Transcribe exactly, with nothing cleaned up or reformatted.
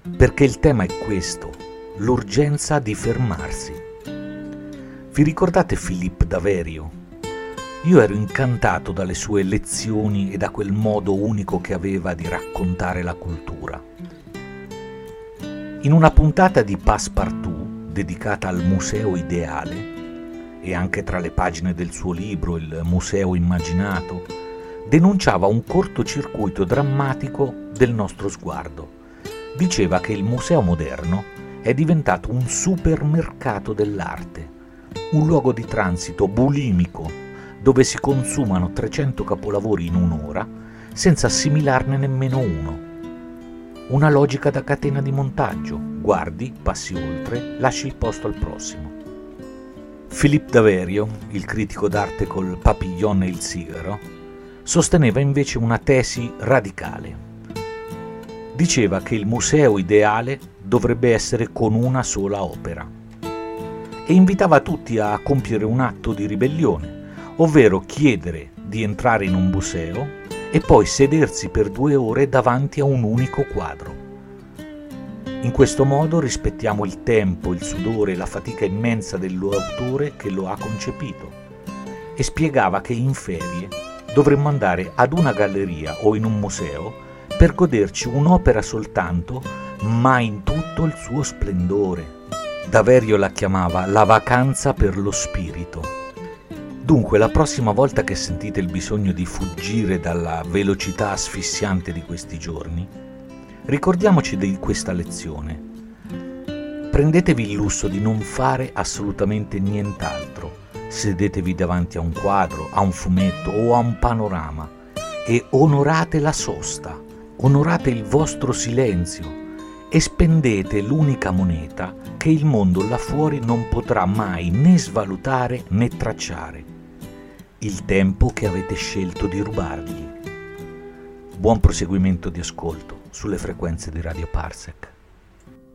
perché il tema è questo, l'urgenza di fermarsi. Vi ricordate Philippe Daverio? Io ero incantato dalle sue lezioni e da quel modo unico che aveva di raccontare la cultura. In una puntata di Passepartout dedicata al Museo Ideale, e anche tra le pagine del suo libro Il Museo Immaginato, denunciava un cortocircuito drammatico del nostro sguardo. Diceva che il museo moderno è diventato un supermercato dell'arte, un luogo di transito bulimico dove si consumano trecento capolavori in un'ora senza assimilarne nemmeno uno. Una logica da catena di montaggio: guardi, passi oltre, lasci il posto al prossimo. Philippe Daverio, il critico d'arte col papillon e il sigaro, sosteneva invece una tesi radicale. Diceva che il museo ideale dovrebbe essere con una sola opera e invitava tutti a compiere un atto di ribellione, ovvero chiedere di entrare in un museo e poi sedersi per due ore davanti a un unico quadro. In questo modo rispettiamo il tempo, il sudore e la fatica immensa dell'autore che lo ha concepito, e spiegava che in ferie dovremmo andare ad una galleria o in un museo per goderci un'opera soltanto, ma in tutto il suo splendore. Daverio la chiamava la vacanza per lo spirito. Dunque, la prossima volta che sentite il bisogno di fuggire dalla velocità asfissiante di questi giorni, ricordiamoci di questa lezione. Prendetevi il lusso di non fare assolutamente nient'altro. Sedetevi davanti a un quadro, a un fumetto o a un panorama e onorate la sosta. Onorate il vostro silenzio e spendete l'unica moneta che il mondo là fuori non potrà mai né svalutare né tracciare: il tempo che avete scelto di rubargli. Buon proseguimento di ascolto sulle frequenze di Radio Parsec.